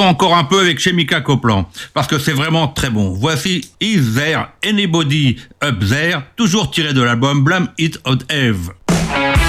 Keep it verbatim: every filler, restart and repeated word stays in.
écoutons encore un peu avec Chemica Copland, parce que c'est vraiment très bon. Voici Is There Anybody Up There, toujours tiré de l'album Blame It on Eve.